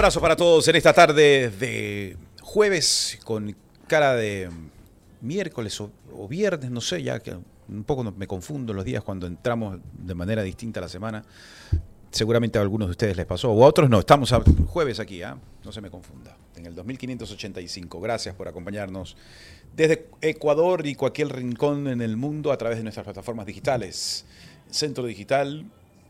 abrazo para todos en esta tarde de jueves con cara de miércoles o viernes, no sé, ya que un poco me confundo los días cuando entramos de manera distinta a la semana. Seguramente a algunos de ustedes les pasó, o a otros no. Estamos a jueves aquí, no se me confunda. En el 2585. Gracias por acompañarnos desde Ecuador y cualquier rincón en el mundo a través de nuestras plataformas digitales. Centro Digital,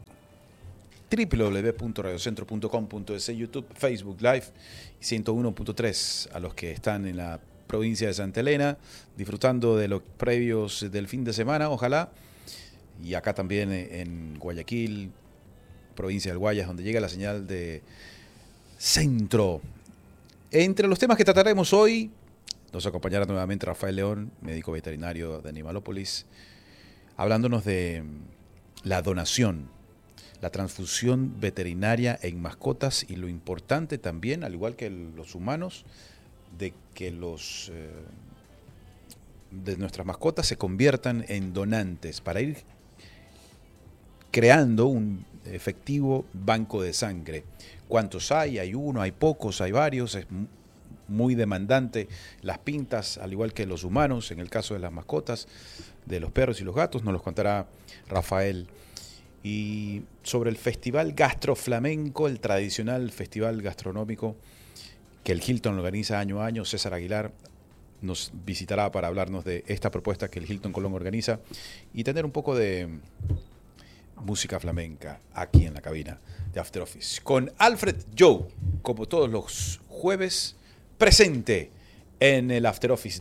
www.radiocentro.com.es, YouTube, Facebook Live y 101.3 a los que están en la provincia de Santa Elena, disfrutando de los previos del fin de semana, ojalá. Y acá también en Guayaquil, provincia del Guayas, donde llega la señal de Centro. Entre los temas que trataremos hoy, nos acompañará nuevamente Rafael León, médico veterinario de Animalópolis, hablándonos de la donación, la transfusión veterinaria en mascotas y lo importante también, al igual que los humanos, de que de nuestras mascotas se conviertan en donantes para ir creando un efectivo banco de sangre. ¿Cuántos hay? ¿Hay uno? ¿Hay pocos? ¿Hay varios? Es muy demandante las pintas, al igual que los humanos, en el caso de las mascotas, de los perros y los gatos, nos los contará Rafael. Y sobre el Festival Gastroflamenco, el tradicional festival gastronómico que el Hilton organiza año a año, César Aguilar nos visitará para hablarnos de esta propuesta que el Hilton Colón organiza y tener un poco de música flamenca aquí en la cabina de After Office. Con Alfred Joe, como todos los jueves, presente en el After Office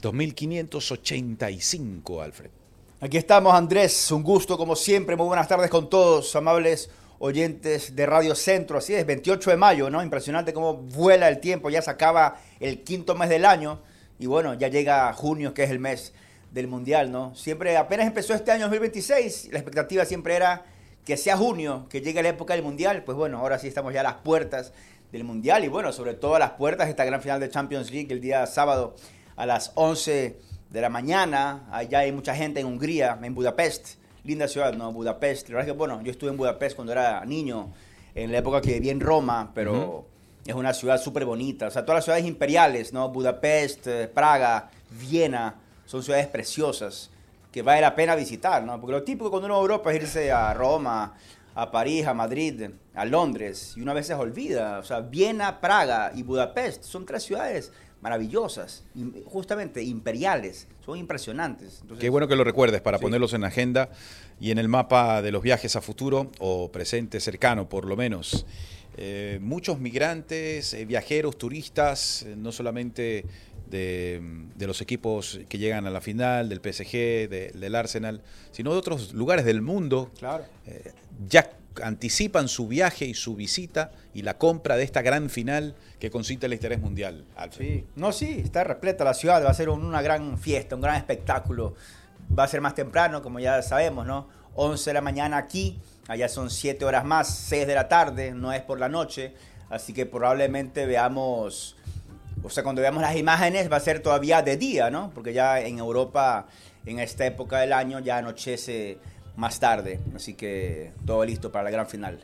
2585, Alfred. Aquí estamos, Andrés, un gusto como siempre, muy buenas tardes con todos, amables oyentes de Radio Centro. Así es, 28 de mayo, ¿no? Impresionante cómo vuela el tiempo, ya se acaba el quinto mes del año y bueno, ya llega junio, que es el mes del Mundial, ¿no? Siempre, apenas empezó este año 2026, la expectativa siempre era que sea junio, que llegue la época del Mundial. Pues bueno, ahora sí estamos ya a las puertas del Mundial y bueno, sobre todo a las puertas de esta gran final de Champions League el día sábado a las 11 de la mañana. Allá hay mucha gente en Hungría, en Budapest, linda ciudad, ¿no? Budapest. La verdad es que bueno, yo estuve en Budapest cuando era niño, en la época que viví en Roma, pero es una ciudad súper bonita. O sea, todas las ciudades imperiales, ¿no? Budapest, Praga, Viena, son ciudades preciosas que vale la pena visitar, ¿no? Porque lo típico cuando uno va a Europa es irse a Roma, a París, a Madrid, a Londres, y una vez se olvida. O sea, Viena, Praga y Budapest son tres ciudades maravillosas, justamente imperiales, son impresionantes. Entonces, qué bueno que lo recuerdes para ponerlos en la agenda y en el mapa de los viajes a futuro o presente, cercano por lo menos. Muchos migrantes, viajeros, turistas, no solamente de los equipos que llegan a la final, del PSG, del Arsenal, sino de otros lugares del mundo. Claro. Ya anticipan su viaje y su visita y la compra de esta gran final que concita el interés mundial. Alfred. Sí, no, sí, está repleta la ciudad, va a ser una gran fiesta, un gran espectáculo. Va a ser más temprano, como ya sabemos, ¿no? 11 de la mañana aquí, allá son 7 horas más, 6 de la tarde, no es por la noche, así que probablemente veamos, o sea, cuando veamos las imágenes va a ser todavía de día, ¿no? Porque ya en Europa, en esta época del año, ya anochece más tarde, así que todo listo para la gran final.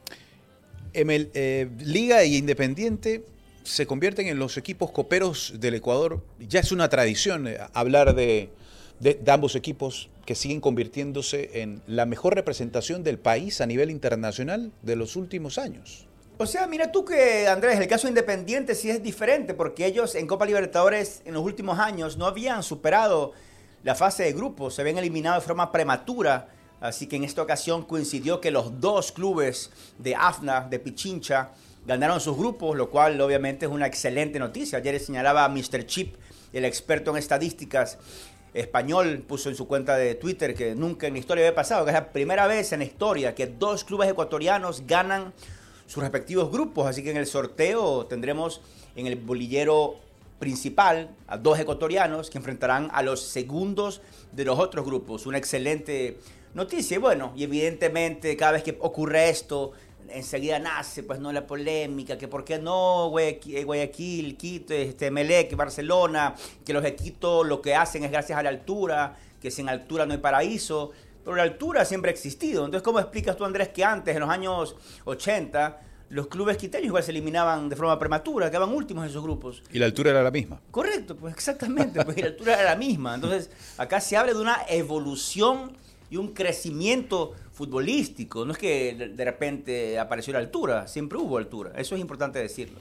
Liga e Independiente se convierten en los equipos coperos del Ecuador. Ya es una tradición hablar de ambos equipos que siguen convirtiéndose en la mejor representación del país a nivel internacional de los últimos años. O sea, mira tú que, Andrés, el caso de Independiente sí es diferente, porque ellos en Copa Libertadores en los últimos años no habían superado la fase de grupos, se habían eliminado de forma prematura, así que en esta ocasión coincidió que los dos clubes de AFNA, de Pichincha, ganaron sus grupos, lo cual obviamente es una excelente noticia. Ayer señalaba a Mr. Chip, el experto en estadísticas español, puso en su cuenta de Twitter que nunca en la historia había pasado, que es la primera vez en la historia que dos clubes ecuatorianos ganan sus respectivos grupos, así que en el sorteo tendremos en el bolillero principal a dos ecuatorianos que enfrentarán a los segundos de los otros grupos. Una excelente noticia. Y bueno, y evidentemente cada vez que ocurre esto, enseguida nace pues no la polémica, que por qué no Guayaquil, Quito, Emelec, Barcelona, que los equipos lo que hacen es gracias a la altura, que sin altura no hay paraíso. Pero la altura siempre ha existido. Entonces, ¿cómo explicas tú, Andrés, que antes, en los años 80, los clubes quiteños igual se eliminaban de forma prematura, quedaban últimos en esos grupos. Y la altura era la misma. Correcto, pues exactamente, pues la altura era la misma. Entonces, acá se habla de una evolución y un crecimiento futbolístico. No es que de repente apareció la altura, siempre hubo altura. Eso es importante decirlo.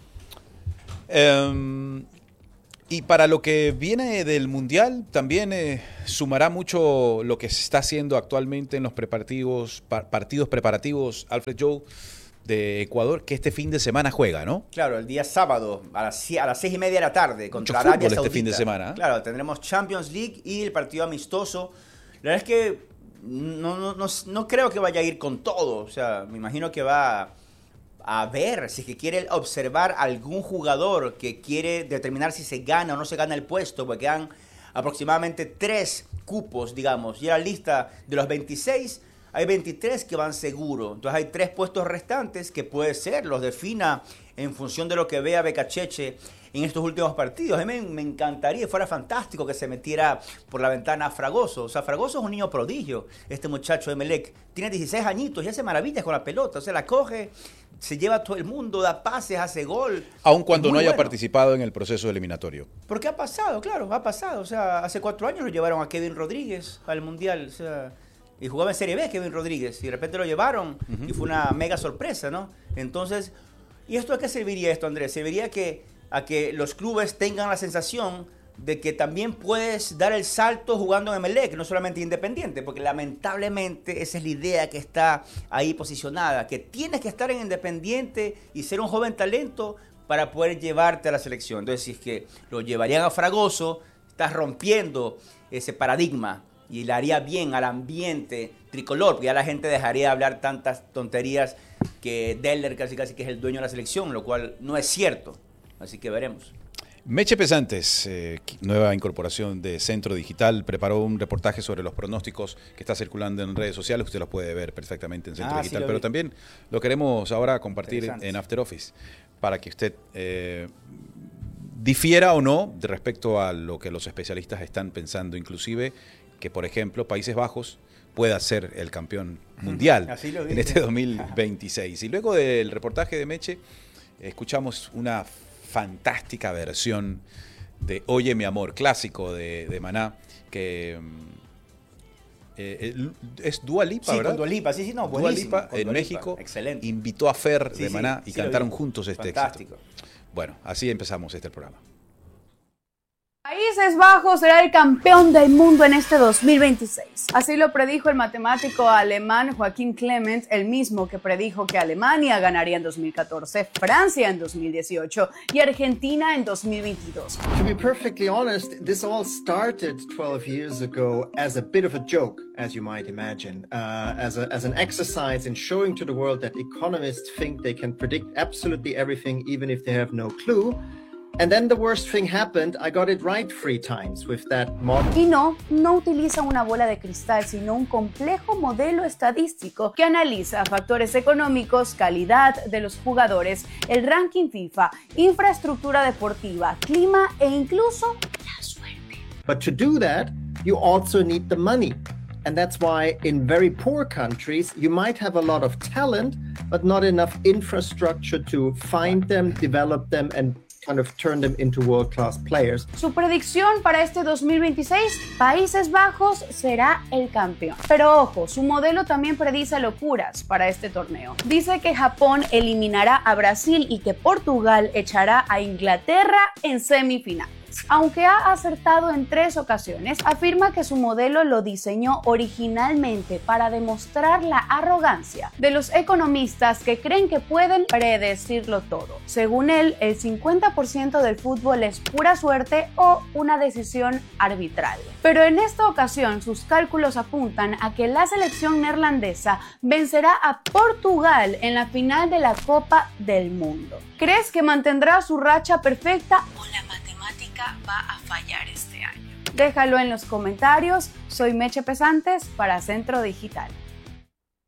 Y para lo que viene del Mundial, también sumará mucho lo que se está haciendo actualmente en los partidos preparativos, Alfred Joe, de Ecuador, que este fin de semana juega, ¿no? Claro, el día sábado a las 6:30 de la tarde contra mucho Arabia fútbol Saudita. este fin de semana. Claro, tendremos Champions League y el partido amistoso. La verdad es que no creo que vaya a ir con todo. O sea, me imagino que va a ver si es que quiere observar algún jugador que quiere determinar si se gana o no se gana el puesto, porque quedan aproximadamente 3 cupos, digamos. Y en la lista de los 26 hay 23 que van seguro. Entonces hay 3 puestos restantes que puede ser, los defina en función de lo que vea Becacheche en estos últimos partidos. A mí me encantaría, fuera fantástico que se metiera por la ventana Fragoso. O sea, Fragoso es un niño prodigio, este muchacho de Emelec. Tiene 16 añitos y hace maravillas con la pelota. O sea, la coge, se lleva a todo el mundo, da pases, hace gol. Aun cuando no haya participado en el proceso eliminatorio. Porque ha pasado, claro, ha pasado. O sea, hace 4 años lo llevaron a Kevin Rodríguez al Mundial. O sea, y jugaba en Serie B Kevin Rodríguez. Y de repente lo llevaron y fue una mega sorpresa, ¿no? Entonces, ¿y esto a qué serviría esto, Andrés? Serviría a que los clubes tengan la sensación de que también puedes dar el salto jugando en Emelec, no solamente Independiente, porque lamentablemente esa es la idea que está ahí posicionada, que tienes que estar en Independiente y ser un joven talento para poder llevarte a la selección. Entonces, si es que lo llevarían a Fragoso, estás rompiendo ese paradigma y le haría bien al ambiente tricolor, porque ya la gente dejaría de hablar tantas tonterías que Deller casi que es el dueño de la selección, lo cual no es cierto. Así que veremos. Meche Pesantes, nueva incorporación de Centro Digital, preparó un reportaje sobre los pronósticos que está circulando en redes sociales. Usted los puede ver perfectamente en Centro Digital, sí, pero también lo queremos ahora compartir en After Office para que usted difiera o no de respecto a lo que los especialistas están pensando, inclusive que, por ejemplo, Países Bajos pueda ser el campeón mundial en este 2026. Y luego del reportaje de Meche, escuchamos una fantástica versión de Oye mi amor, clásico de Maná, que es Dua Lipa, sí, ¿verdad? Con Dua Lipa, sí, no, Dua Lipa en México. Excelente. Invitó a Fer de Maná y cantaron juntos este éxito. Bueno, así empezamos este programa. Países Bajos será el campeón del mundo en este 2026. Así lo predijo el matemático alemán Joachim Clement, el mismo que predijo que Alemania ganaría en 2014, Francia en 2018 y Argentina en 2022. To be perfectly honest, this all started 12 years ago as a bit of a joke, as you might imagine, as an exercise in showing to the world that economists think they can predict absolutely everything even if they have no clue. And then the worst thing happened. I got it right 3 times with that model. Y no utiliza una bola de cristal, sino un complejo modelo estadístico que analiza factores económicos, calidad de los jugadores, el ranking FIFA, infraestructura deportiva, clima e incluso la suerte. But to do that, you also need the money. And that's why in very poor countries, you might have a lot of talent, but not enough infrastructure to find them, develop them, and kind of turn them into world-class players. Su predicción para este 2026, Países Bajos será el campeón. Pero ojo, su modelo también predice locuras para este torneo. Dice que Japón eliminará a Brasil y que Portugal echará a Inglaterra en semifinales. Aunque ha acertado en 3 ocasiones, afirma que su modelo lo diseñó originalmente para demostrar la arrogancia de los economistas que creen que pueden predecirlo todo. Según él, el 50% del fútbol es pura suerte o una decisión arbitral. Pero en esta ocasión, sus cálculos apuntan a que la selección neerlandesa vencerá a Portugal en la final de la Copa del Mundo. ¿Crees que mantendrá su racha perfecta o la matemática va a fallar este año? Déjalo en los comentarios. Soy Meche Pesantes para Centro Digital.